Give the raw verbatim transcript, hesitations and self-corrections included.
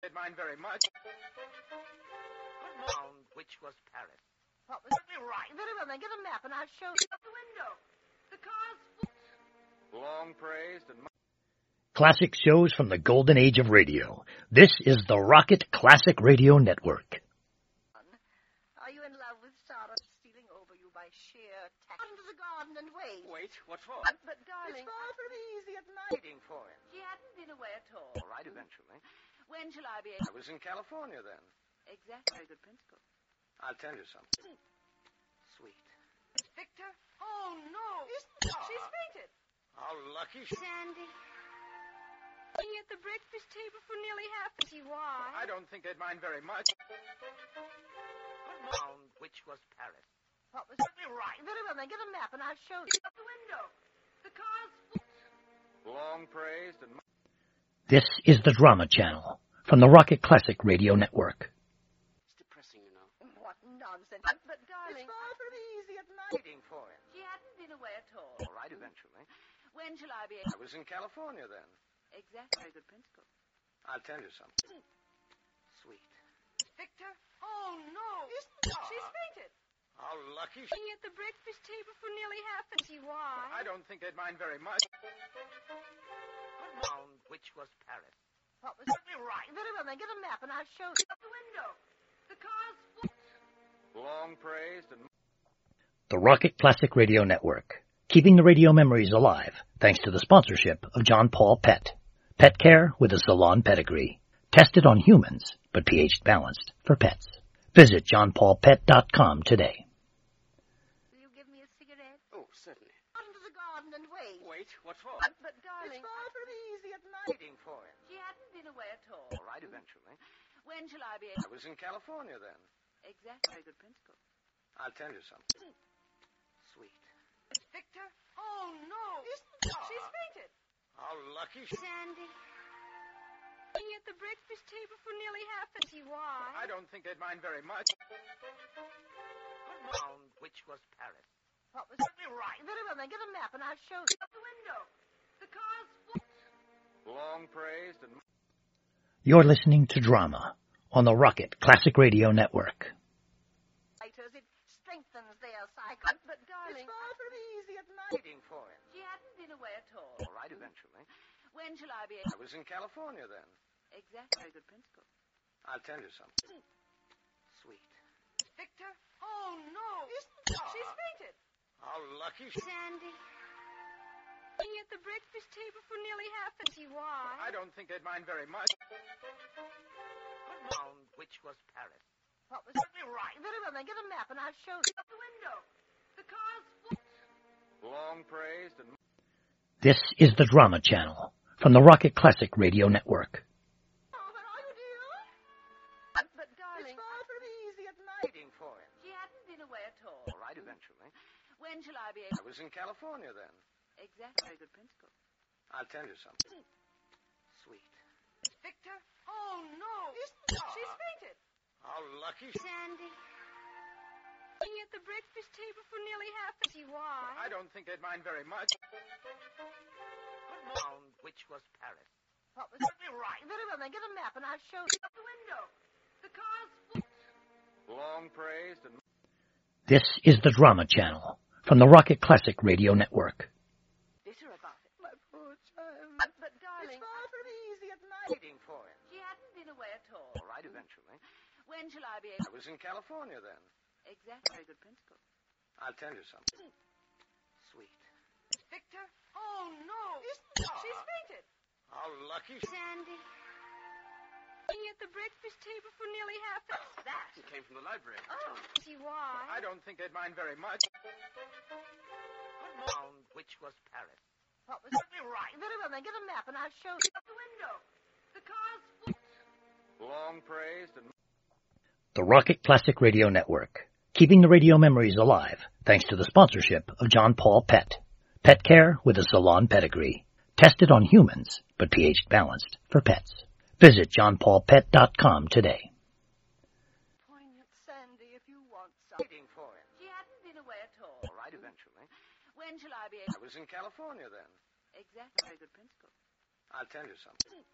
Did mine very much. Round, which was Paris. What was it? Right. Very well, then get a map and I'll show you. Out the window. The car's full. Long praised and... Classic shows from the golden age of radio. This is the Rocket Classic Radio Network. Are you in love with Sarah stealing over you by sheer tact? Out into the garden and wait. Wait, what for? But, but darling, it's far from easy at night. Waiting for him. She hadn't been away at all. All right, eventually. When shall I be I able... was in California then. Exactly. Very good principle. I'll tell you something. Sweet. Victor? Oh, no. Isn't Ah. She's fainted. How lucky she... Sandy. Being at the breakfast table for nearly half... See why? I don't think they'd mind very much. Round, which was Paris. What was it? Right. Very well, then get a map and I'll show you. Out the window. The car's full. Long praised and... This is the Drama Channel from the Rocket Classic Radio Network. It's depressing, you know. What nonsense. But, but darling, it's far from easy at night. Waiting for him. She hadn't been away at all. All right, eventually. When shall I be I able... was in California then. Exactly. Very good principle. I'll tell you something. Sweet. Victor? Oh, no. Isn't Ah. She's fainted. How lucky she... Being at the breakfast table for nearly half... See why? I don't think they'd mind very much. Round, which was Paris. What was it? Right. Very well, then get a map and I'll show you. Out the window. The car's full. Long praised and... The Rocket Classic Radio Network, keeping the radio memories alive thanks to the sponsorship of John Paul Pet. Pet care with a salon pedigree. Tested on humans, but pH balanced for pets. Visit john paul pet dot com today. Will you give me a cigarette? Oh, certainly. Out into the garden and wait. Wait, what for? But, but darling, it's far from easy at night. Waiting for him. She hadn't been away at all. All right, eventually. When shall I be I able... was in California then. Exactly. Very good principle. I'll tell you something. Sweet. Victor? Oh, no. Isn't Ah. She's fainted. How lucky she... Sandy. Being at the breakfast table for nearly half... See why? I don't think they'd mind very much. Round, which was Paris. What was it? Right. Very well, then get a map and I'll show you. Out the window. The car's full. Long praised and... You're listening to Drama on the Rocket Classic Radio Network. It strengthens their psyche. But, but darling, it's far from easy at night. Waiting for him. She hadn't been away at all. All right, eventually. When shall I be I able... was in California then. Exactly. Very good principle. I'll tell you something. Sweet. Victor? Oh, no. Isn't She's fainted. How lucky she... Sandy. Being at the breakfast table for nearly half... See why? I don't think they'd mind very much. Round, which was Paris. What was it? Right. Very well, then get a map and I'll show you. Out the window. The car's full. Long praised and... This is the Drama Channel from the Rocket Classic Radio Network. Oh, where are you, dear? But, but darling, it's far from easy at night. Waiting for him. She hadn't been away at all. All right, eventually. When shall I be I able... was in California then. Exactly. Very good principle. I'll tell you something. Sweet. Victor? Oh, no. Isn't She's fainted. How lucky she... Sandy. Being at the breakfast table for nearly half... See why? I don't think they'd mind very much. Round, which was Paris. What was it? Right. Very well, then get a map and I'll show you. Out the window. The car's full. Long praised and... This is the Drama Channel from the Rocket Classic Radio Network. Bitter about it. My poor child. But, but darling, it's far from easy at night. Waiting for him. She hadn't been away at all. All right, eventually. When shall I be I able... was in California then. Exactly. Very good principle. I'll tell you something. Sweet. Victor? Oh, no. Isn't She's fainted. How lucky she... Sandy. Being at the breakfast table for nearly half... That? It came from the library. Oh, see why? I don't think they'd mind very much. Round, which was Paris. What was it? Right. Very well, then get a map and I'll show you. Out the window. The car's full. Long praised and... The Rocket Classic Radio Network, keeping the radio memories alive thanks to the sponsorship of John Paul Pet. Pet care with a salon pedigree. Tested on humans, but pH balanced for pets. Visit john paul pet dot com today. Poignant Sandy, if you want some. Waiting for him. She hadn't been away at all. All right, eventually. When shall I be I able... was in California then. Exactly. Very good principle. I'll tell you something.